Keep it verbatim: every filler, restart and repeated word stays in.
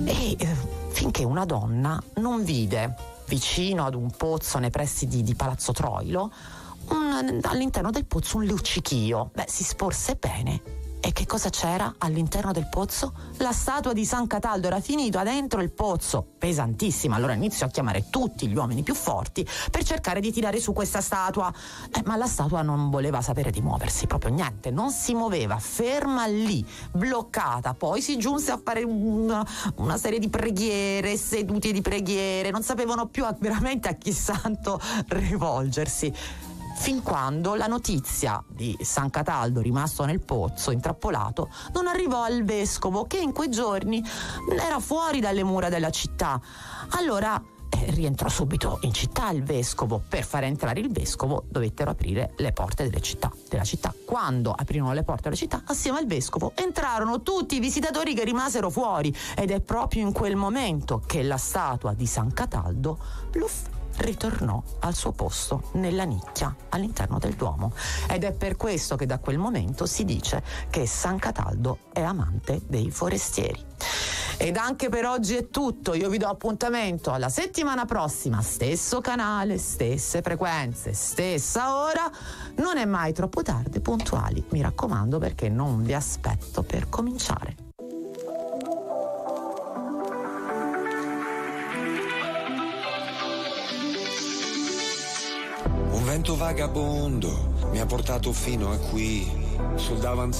e eh, finché una donna non vide vicino ad un pozzo nei pressi di, di Palazzo Troilo un, all'interno del pozzo un luccichio. Beh, si sporse bene. E che cosa c'era all'interno del pozzo? La statua di San Cataldo era finita dentro il pozzo, pesantissima. Allora iniziò a chiamare tutti gli uomini più forti per cercare di tirare su questa statua. Eh, ma la statua non voleva sapere di muoversi, proprio niente, non si muoveva, ferma lì, bloccata. Poi si giunse a fare una, una serie di preghiere, sedute di preghiere, non sapevano più a, veramente a chi santo rivolgersi. Fin quando la notizia di San Cataldo rimasto nel pozzo, intrappolato, non arrivò al vescovo, che in quei giorni era fuori dalle mura della città. Allora eh, rientrò subito in città il vescovo. Per far entrare il vescovo dovettero aprire le porte delle città, della città. Quando aprirono le porte della città, assieme al vescovo entrarono tutti i visitatori che rimasero fuori, ed è proprio in quel momento che la statua di San Cataldo luff, ritornò al suo posto nella nicchia all'interno del Duomo. Ed è per questo che da quel momento si dice che San Cataldo è amante dei forestieri. Ed anche per oggi è tutto. Io vi do appuntamento alla settimana prossima, stesso canale, stesse frequenze, stessa ora. Non è mai troppo tardi, puntuali, mi raccomando, perché non vi aspetto per cominciare. Un vento vagabondo mi ha portato fino a qui, sul davanzale